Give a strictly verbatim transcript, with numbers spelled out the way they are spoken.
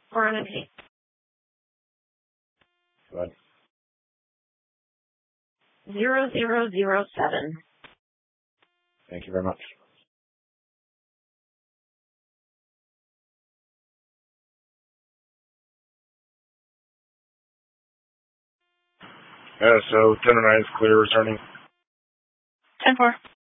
Or an empty. Go ahead. Zero zero zero seven. Thank you very much. Yeah, so ten to nine is clear returning. Ten four.